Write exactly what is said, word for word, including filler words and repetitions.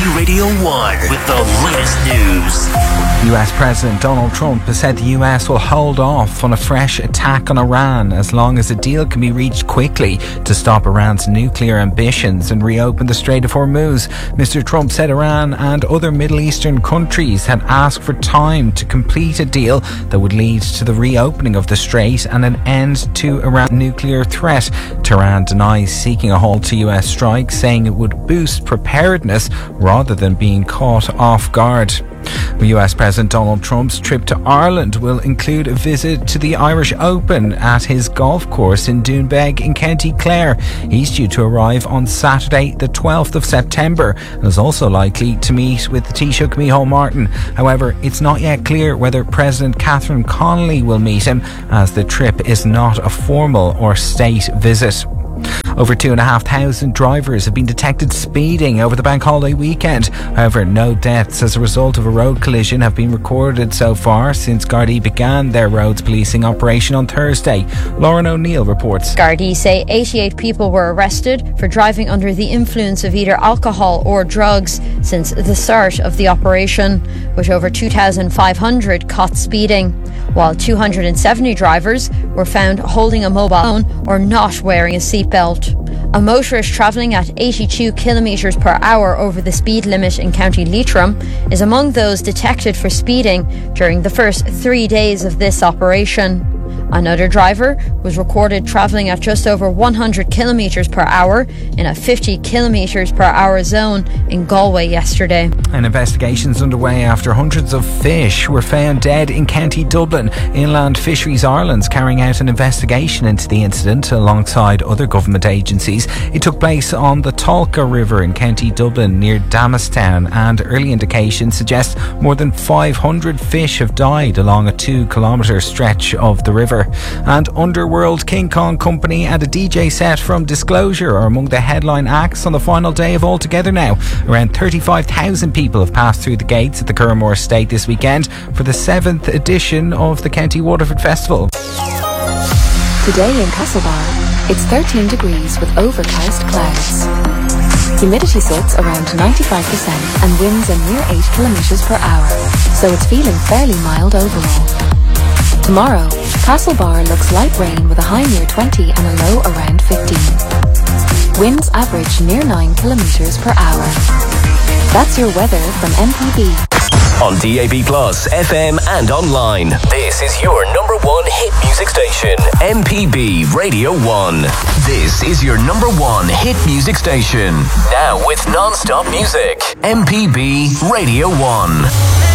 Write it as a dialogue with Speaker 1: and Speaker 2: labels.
Speaker 1: Radio one with the latest news.
Speaker 2: U S President Donald Trump has said the U S will hold off on a fresh attack on Iran as long as a deal can be reached quickly to stop Iran's nuclear ambitions and reopen the Strait of Hormuz. Mister Trump said Iran and other Middle Eastern countries had asked for time to complete a deal that would lead to the reopening of the strait and an end to Iran's nuclear threat. Tehran denies seeking a halt to U S strikes, saying it would boost preparedness rather than being caught off guard. U S President Donald Trump's trip to Ireland will include a visit to the Irish Open at his golf course in Doonbeg in County Clare. He's due to arrive on Saturday the twelfth of September and is also likely to meet with the Taoiseach Micheál Martin. However, it's not yet clear whether President Catherine Connolly will meet him, as the trip is not a formal or state visit. Over two and a half thousand drivers have been detected speeding over the bank holiday weekend. However, no deaths as a result of a road collision have been recorded so far since Gardaí began their roads policing operation on Thursday. Lauren O'Neill reports.
Speaker 3: Gardaí say eighty-eight people were arrested for driving under the influence of either alcohol or drugs since the start of the operation, with over two thousand five hundred caught speeding, while two hundred seventy drivers were found holding a mobile phone or not wearing a seatbelt. A motorist travelling at eighty-two kilometres per hour over the speed limit in County Leitrim is among those detected for speeding during the first three days of this operation. Another driver was recorded travelling at just over one hundred kilometres per hour in a fifty kilometres per hour zone in Galway yesterday.
Speaker 2: An investigation is underway after hundreds of fish were found dead in County Dublin. Inland Fisheries Ireland's carrying out an investigation into the incident alongside other government agencies. It took place on the Tolka River in County Dublin near Damastown, and early indications suggest more than five hundred fish have died along a two kilometre stretch of the river. And Underworld, King Kong Company and a D J set from Disclosure are among the headline acts on the final day of All Together Now. Around thirty-five thousand people have passed through the gates at the Curramore Estate this weekend for the seventh edition of the County Waterford Festival.
Speaker 4: Today in Castlebar, it's thirteen degrees with overcast clouds. Humidity sits around ninety-five percent and winds a near eight kilometres per hour, so it's feeling fairly mild overall. Tomorrow, Castlebar looks light rain with a high near twenty and a low around fifteen. Winds average near nine kilometres per hour. That's your weather from M P B.
Speaker 1: On D A B Plus, F M and online. This is your number one hit music station, M P B Radio one. This is your number one hit music station. Now with non-stop music, M P B Radio one.